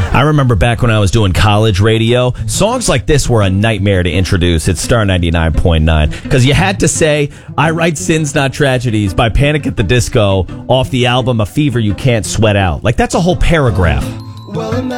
I remember back when I was doing college radio, songs like this were a nightmare to introduce at Star 99.9 because you had to say, I Write Sins Not Tragedies by Panic at the Disco off the album A Fever You Can't Sweat Out. Like, that's a whole paragraph. Well,